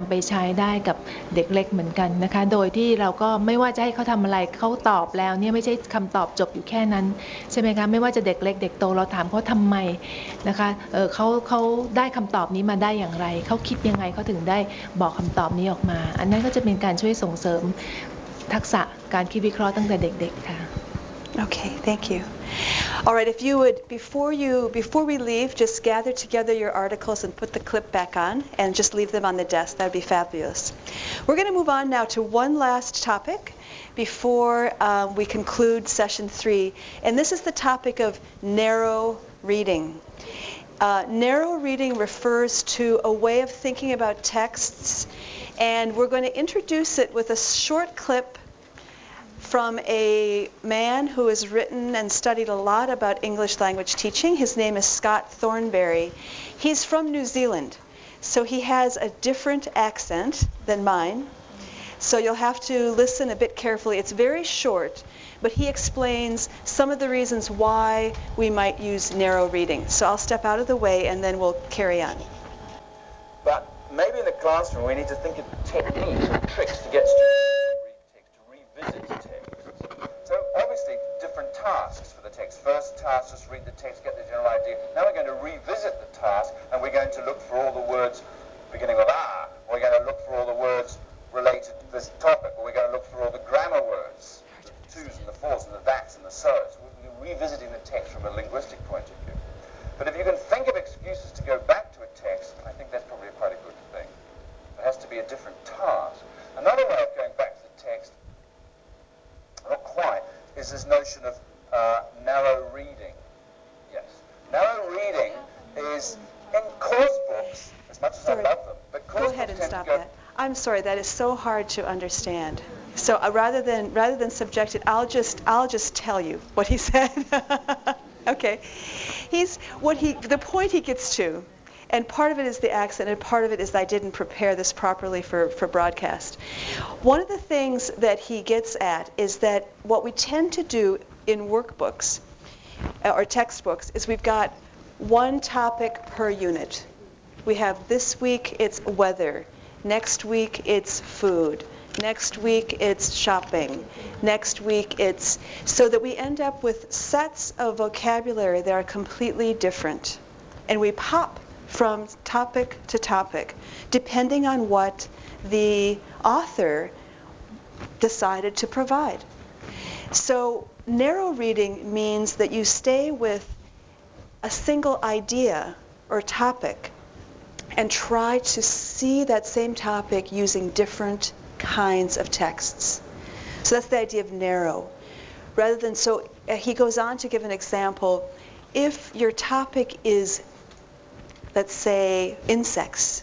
ไปใช้ได้กับเด็กเล็กเหมือนกันนะคะโดยที่เราก็ไม่ว่าจะให้เขาทำอะไรเขาตอบแล้วเนี่ยไม่ใช่คำตอบจบอยู่แค่นั้นใช่ไหมคะไม่ว่าจะเด็กเล็กเด็กโตเราถามเขาทำไมนะคะเขาได้คำตอบนี้มาได้อย่างไรเขาคิดยังไงเขาถึงได้บอกคำตอบนี้ออกมาอันนั้นก็จะเป็นการช่วยส่งเสริมทักษะการคิดวิเคราะห์ตั้งแต่เด็กๆค่ะ Okay, thank you. All right, if you would, before we leave, just gather together your articles and put the clip back on and just leave them on the desk. That would be fabulous. We're going to move on now to one last topic before we conclude session 3, and this is the topic of narrow reading. Narrow reading refers to a way of thinking about texts, and we're going to introduce it with a short clip from a man who has written and studied a lot about English language teaching. His name is Scott Thornberry. He's from New Zealand, so he has a different accent than mine. So you'll have to listen a bit carefully. It's very short, but he explains some of the reasons why we might use narrow reading. So I'll step out of the way and then we'll carry on. But maybe in the classroom we need to think of techniques or tricks to get students to revisit text. So obviously different tasks for the text. First task, just read the text, get the general idea. Now we're going to revisit the task and we're going to look for all the words beginning with R. We're going to look for all the words related to this topic, or we're going to look for all the grammar words, the tos and the fors and the that's and the so's. We're revisiting the text from a linguistic point of view. But if you can think of excuses to go back to a text, I think that's probably quite a good thing. There has to be a different task. Another way of going back to the text, not quite, is this notion of narrow reading. Yes. Narrow reading is in course books, as much as I love them, but course books tend to go... Go ahead and stop that. I'm sorry, that is so hard to understand. So rather than subject it, I'll just tell you what he said. Okay. The point he gets to, and part of it is the accent, and part of it is I didn't prepare this properly for broadcast. One of the things that he gets at is that what we tend to do in workbooks or textbooks is we've got one topic per unit. We have this week it's weather, next week it's food, next week it's shopping, next week it's... So that we end up with sets of vocabulary that are completely different. And we pop from topic to topic, depending on what the author decided to provide. So narrow reading means that you stay with a single idea or topic and try to see that same topic using different kinds of texts. So that's the idea of narrow. Rather than, so he goes on to give an example. If your topic is, let's say, insects,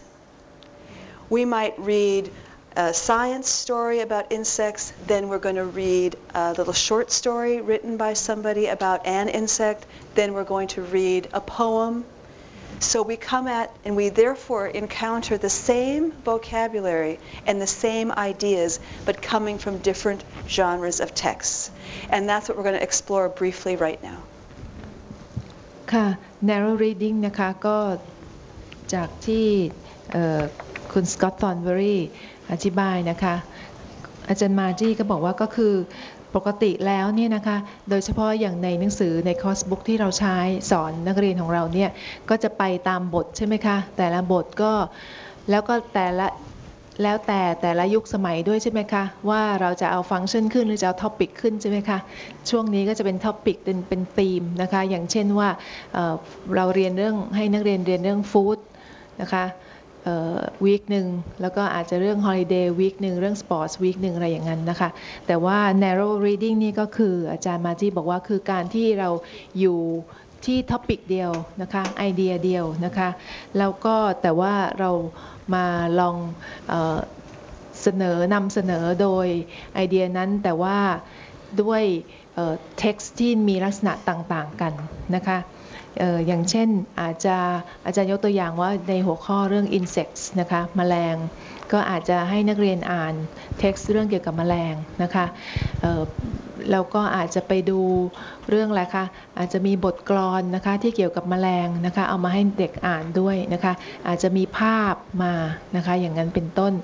we might read a science story about insects, then we're going to read a little short story written by somebody about an insect, then we're going to read a poem. So we come at, and we therefore encounter the same vocabulary and the same ideas, but coming from different genres of texts. And that's what we're going to explore briefly right now. ค่ะ narrow reading นะคะก็จากที่คุณสกอตต์ ธอร์นเบอรี่อธิบายนะคะอาจารย์มาจี้ก็บอกว่าก็คือปกติแล้วเนี่ยนะคะโดยเฉพาะอย่างในหนังสือในคอร์สบุ๊กที่เราใช้สอนนักเรียนของเราเนี่ยก็จะไปตามบทใช่ไหมคะแต่ละบทก็แล้วก็แล้วแต่ละยุคสมัยด้วยใช่ไหมคะว่าเราจะเอาฟังก์ชันขึ้นหรือจะเอาท็อปิกขึ้นใช่ไหมคะช่วงนี้ก็จะเป็นท็อปิกเป็นธีมนะคะอย่างเช่นว่าเราเรียนเรื่องให้นักเรียนเรียนเรื่องฟู้ดนะคะวีคหนึ่งแล้วก็อาจจะเรื่อง holiday วีคหนึ่งเรื่อง sports วีคหนึ่งอะไรอย่างนั้นนะคะแต่ว่า narrow reading นี่ก็คืออาจารย์มาจี้บอกว่าคือการที่เราอยู่ที่ท็อปิกเดียวนะคะไอเดียเดียวนะคะแล้วก็แต่ว่าเรามาลองนำเสนอโดยไอเดียนั้นแต่ว่าด้วยtext ที่มีลักษณะต่างๆกันนะคะอย่างเช่นอาจารย์ยกตัวอย่างว่าในหัวข้อเรื่อง insects นะคะแมลงก็อาจจะให้นักเรียนอ่าน text เรื่องเกี่ยวกับแมลงนะคะแล้วก็อาจจะไปดูเรื่องอะไรคะอาจจะมีบทกลอนนะคะที่เกี่ยวกับแมลงนะคะเอามาให้เด็กอ่านด้วยนะคะอาจจะมีภาพมานะคะอย่างนั้นเป็นต้น